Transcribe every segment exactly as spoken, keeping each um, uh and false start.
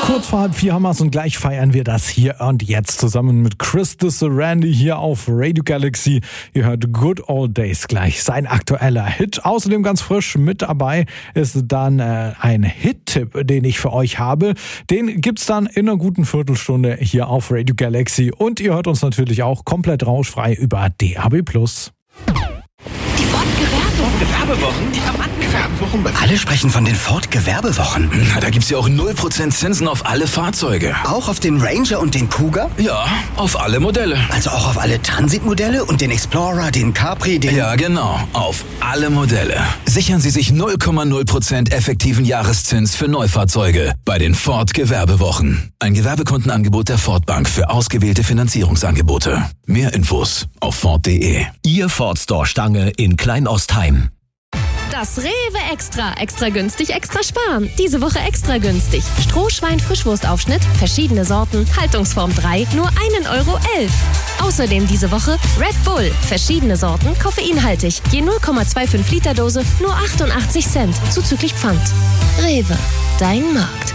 Kurz vor halb vier haben wir es und gleich feiern wir das hier und jetzt zusammen mit Chris Randy hier auf Radio Galaxy. Ihr hört Good Old Days gleich, sein aktueller Hit. Außerdem ganz frisch mit dabei ist dann äh, ein Hit-Tipp, den ich für euch habe. Den gibt's dann in einer guten Viertelstunde hier auf Radio Galaxy und ihr hört uns natürlich auch komplett rauschfrei über D A B plus. Die Ford-Gewerbewochen? Die Gewerbewochen? Alle sprechen von den Ford-Gewerbewochen. Na, da gibt's ja auch null Prozent Zinsen auf alle Fahrzeuge. Auch auf den Ranger und den Kuga? Ja, auf alle Modelle. Also auch auf alle Transit-Modelle und den Explorer, den Capri, den... Ja, genau. Auf alle Modelle. Sichern Sie sich null Komma null Prozent effektiven Jahreszins für Neufahrzeuge bei den Ford-Gewerbewochen. Ein Gewerbekundenangebot der Ford Bank für ausgewählte Finanzierungsangebote. Mehr Infos auf Ford punkt de. Ihr Ford Store Stange in Kleinostheim. Das Rewe Extra. Extra günstig, extra sparen. Diese Woche extra günstig. Strohschwein-Frischwurstaufschnitt, verschiedene Sorten, Haltungsform drei, nur einen Euro elf. Außerdem diese Woche Red Bull, verschiedene Sorten, koffeinhaltig. Je null Komma fünfundzwanzig Liter Dose, nur achtundachtzig Cent, zuzüglich Pfand. Rewe, dein Markt.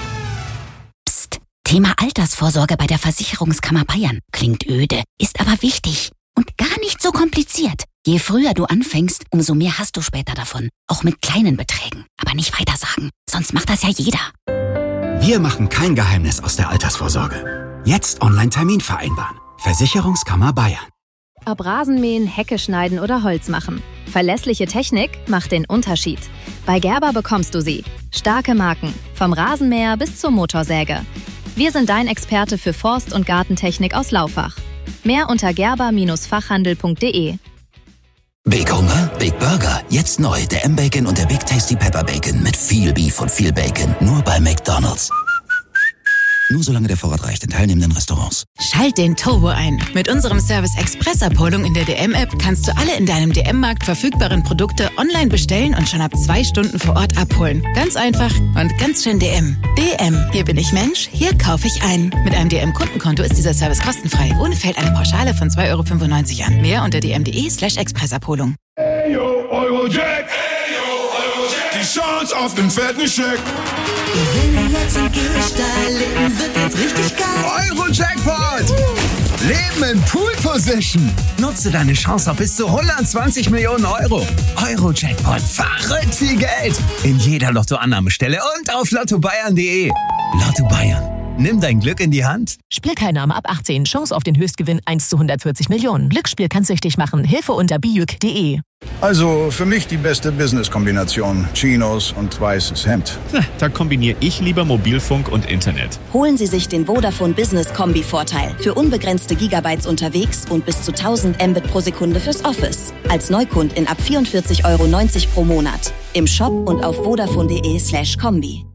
Psst, Thema Altersvorsorge bei der Versicherungskammer Bayern. Klingt öde, ist aber wichtig. Und gar nicht so kompliziert. Je früher du anfängst, umso mehr hast du später davon. Auch mit kleinen Beträgen. Aber nicht weiter sagen, sonst macht das ja jeder. Wir machen kein Geheimnis aus der Altersvorsorge. Jetzt Online-Termin vereinbaren. Versicherungskammer Bayern. Ob Rasenmähen, Hecke schneiden oder Holz machen. Verlässliche Technik macht den Unterschied. Bei Gerber bekommst du sie. Starke Marken. Vom Rasenmäher bis zur Motorsäge. Wir sind dein Experte für Forst- und Gartentechnik aus Laufach. Mehr unter gerber Fachhandel punkt de. Big Hunger, Big Burger. Jetzt neu der M-Bacon und der Big Tasty Pepper Bacon mit viel Beef und viel Bacon. Nur bei McDonald's. Nur solange der Vorrat reicht in teilnehmenden Restaurants. Schalt den Turbo ein. Mit unserem Service Express-Abholung in der D M-App kannst du alle in deinem D M-Markt verfügbaren Produkte online bestellen und schon ab zwei Stunden vor Ort abholen. Ganz einfach und ganz schön D M. D M. Hier bin ich Mensch, hier kaufe ich ein. Mit einem D M-Kundenkonto ist dieser Service kostenfrei. Ohne fällt eine Pauschale von zwei Euro fünfundneunzig an. Mehr unter dm.de slash Expressabholung. Hey yo, Eurojack. Hey yo, Eurojack. Die Chance auf den fetten Scheck. Wenn wir jetzt im Gehsteig leben, wird jetzt richtig geil. Euro-Jackpot! Leben in Pool-Position. Nutze deine Chance auf bis zu hundertzwanzig Millionen Euro. Euro-Jackpot. Verrückt viel Geld. In jeder Lottoannahmestelle und auf lotto bayern punkt de. Lotto Bayern. Nimm dein Glück in die Hand. Spielteilnahme ab achtzehn. Chance auf den Höchstgewinn eins zu hundertvierzig Millionen. Glücksspiel kann süchtig machen. Hilfe unter bijuk punkt de. Also für mich die beste Business-Kombination. Chinos und weißes Hemd. Da kombiniere ich lieber Mobilfunk und Internet. Holen Sie sich den Vodafone Business Kombi-Vorteil. Für unbegrenzte Gigabytes unterwegs und bis zu tausend Mbit pro Sekunde fürs Office. Als Neukundin ab vierundvierzig Euro neunzig pro Monat. Im Shop und auf vodafone punkt de slash kombi.